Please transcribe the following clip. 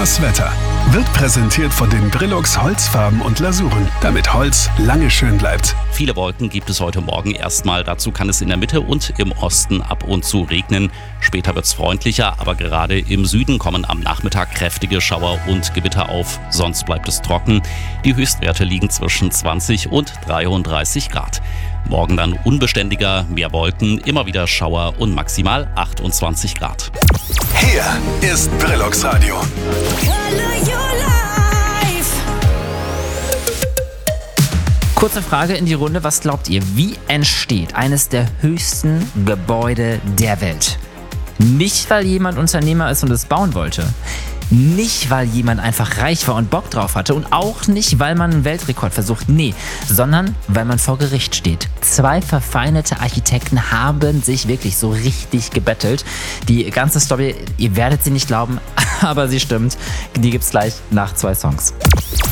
Das Wetter wird präsentiert von den Brillux Holzfarben und Lasuren, damit Holz lange schön bleibt. Viele Wolken gibt es heute Morgen erstmal. Dazu kann es in der Mitte und im Osten ab und zu regnen. Später wird es freundlicher, aber gerade im Süden kommen am Nachmittag kräftige Schauer und Gewitter auf. Sonst bleibt es trocken. Die Höchstwerte liegen zwischen 20 und 33 Grad. Morgen dann unbeständiger, mehr Wolken, immer wieder Schauer und maximal 28 Grad. Hier ist Brillux Radio. Kurze Frage in die Runde, was glaubt ihr, wie entsteht eines der höchsten Gebäude der Welt? Nicht, weil jemand Unternehmer ist und es bauen wollte. Nicht, weil jemand einfach reich war und Bock drauf hatte und auch nicht, weil man einen Weltrekord versucht, nee, sondern weil man vor Gericht steht. 2 verfeindete Architekten haben sich wirklich so richtig gebettelt. Die ganze Story, ihr werdet sie nicht glauben, aber sie stimmt. Die gibt's gleich nach 2 Songs.